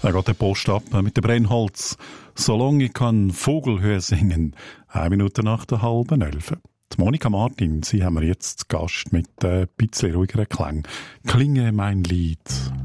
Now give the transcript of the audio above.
Da geht der Post ab mit dem Brennholz. Solange ich kann Vogelhöhe singen. 1 Minute nach der 10:30. Die Monika Martin, sie haben wir jetzt zu Gast mit ein bisschen ruhigeren Klang. Klinge mein Lied.